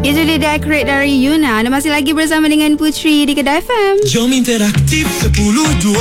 Itu dia Decorate dari Yuna. Anda masih lagi bersama dengan Putri di Kedah FM. Jom interaktif 10-2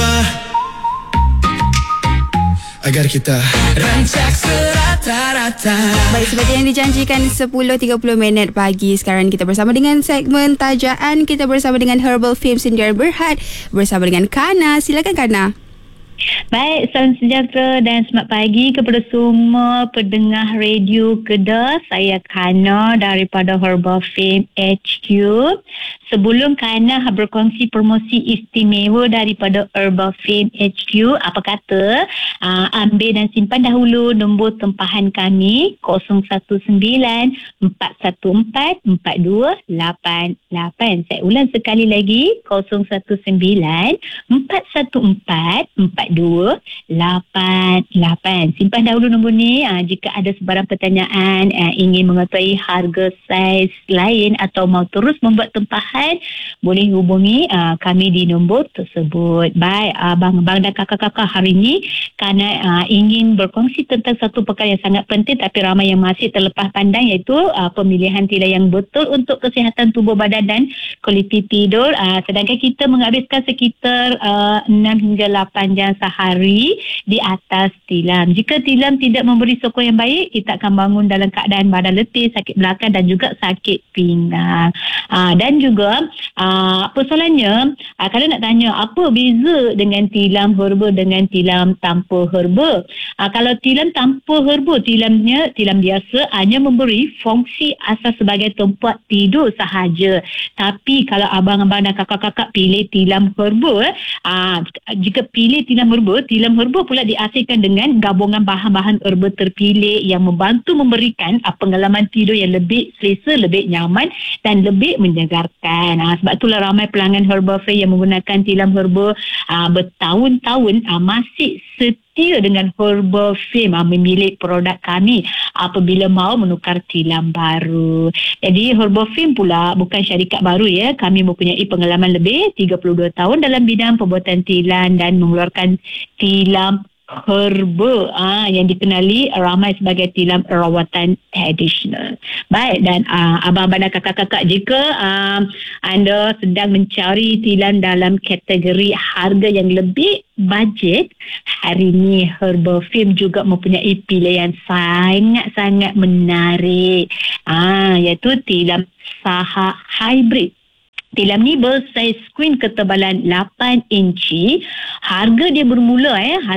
agar kita rancak serata-rata. Baik, seperti yang dijanjikan 10.30 pagi. Sekarang kita bersama dengan segmen Tajaan. Kita bersama dengan Herbal Fame Sindiara Berhad. Bersama dengan Kana. Silakan Kana. Baik, salam sejahtera dan selamat pagi kepada semua pendengar radio Kedah. Saya Kana daripada Herbal Fame HQ. Sebelum Kana berkongsi promosi istimewa daripada Herbal Fame HQ, apa kata ambil dan simpan dahulu nombor tempahan kami 019-414-4288. Saya ulang sekali lagi, 019-414-4288. Simpan dahulu nombor ni. Jika ada sebarang pertanyaan, ingin mengetahui harga saiz lain atau mau terus membuat tempahan, boleh hubungi kami di nombor tersebut. Baik, abang-abang dan kakak-kakak, hari ini kerana ingin berkongsi tentang satu perkara yang sangat penting tapi ramai yang masih terlepas pandang, iaitu pemilihan tilam yang betul untuk kesihatan tubuh badan dan kualiti tidur. Sedangkan kita menghabiskan sekitar 6 hingga 8 jam sehari di atas tilam. Jika tilam tidak memberi sokong yang baik, kita akan bangun dalam keadaan badan letih, sakit belakang dan juga sakit pinggang. Dan juga persoalannya, kadang nak tanya apa beza dengan tilam herba dengan tilam tanpa herba. Kalau tilam tanpa herba, tilam biasa hanya memberi fungsi asas sebagai tempat tidur sahaja. Tapi kalau abang-abang dan kakak-kakak pilih tilam herba, jika pilih tilam herba pula dihasilkan dengan gabungan bahan-bahan herba terpilih yang membantu memberikan pengalaman tidur yang lebih selesa, lebih nyaman dan lebih menyegarkan. Sebab itulah ramai pelanggan Herbal Fame yang menggunakan tilam herba bertahun-tahun masih setia dengan Herbal Fame memilih produk kami apabila mahu menukar tilam baru. Jadi Herbal Fame pula bukan syarikat baru ya. Kami mempunyai pengalaman lebih 32 tahun dalam bidang pembuatan tilam dan mengeluarkan tilam herba yang dikenali ramai sebagai tilam rawatan tradisional. Baik, dan abang-abang dan kakak-kakak, jika anda sedang mencari tilam dalam kategori harga yang lebih bajet, hari ini Herbal Fame juga mempunyai pilihan sangat-sangat menarik, iaitu tilam Saha Hybrid. Tilam ni bersaiz queen ketebalan 8 inci. Harga dia bermula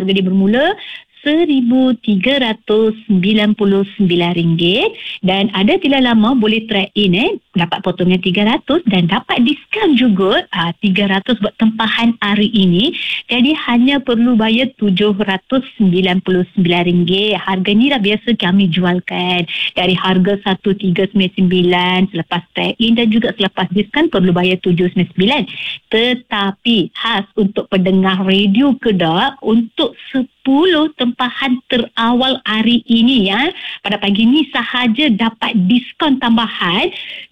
RM1,399 dan ada tilam lama boleh trade in dapat potongan 300 dan dapat diskaun juga 300 buat tempahan hari ini. Jadi hanya perlu bayar RM799. Harga ni dah biasa kami jualkan dari harga 1399 selepas trade in dan juga selepas diskaun perlu bayar 799. Tetapi khas untuk pendengar radio Kedah, untuk 10 tempahan terawal hari ini pada pagi ni sahaja dapat diskaun tambahan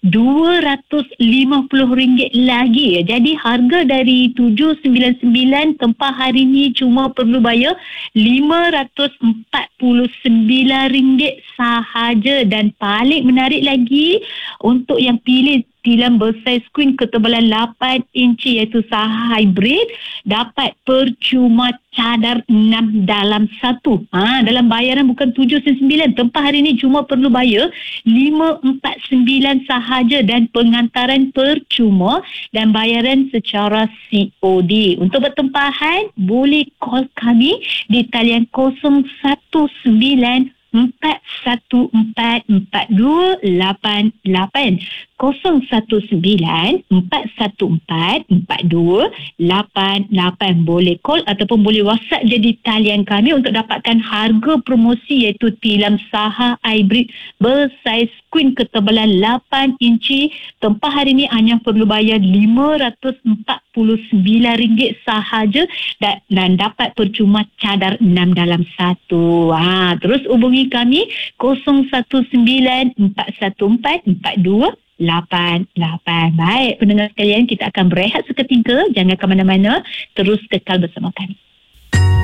RM250 lagi. Jadi harga dari 799 tempah hari ni cuma perlu bayar RM549 sahaja. Dan paling menarik lagi, untuk yang pilih tilam bersaiz queen ketebalan 8 inci iaitu Saha Hybrid, dapat percuma cadar 6 dalam 1. Dalam bayaran bukan 799. Tempah hari ini cuma perlu bayar 549 sahaja dan pengantaran percuma dan bayaran secara COD. Untuk bertempahan boleh call kami di talian 019 414-4288 019-414-4288. Boleh call ataupun boleh WhatsApp je di talian kami untuk dapatkan harga promosi iaitu tilam Saha Hybrid bersaiz queen ketebalan 8 inci. Tempah hari ini hanya perlu bayar RM549 sahaja dan dapat percuma cadar 6 dalam 1. Terus hubungi kami 019-414-4288. Baik, pendengar sekalian, kita akan berehat seketika. Jangan ke mana-mana, terus kekal bersama kami.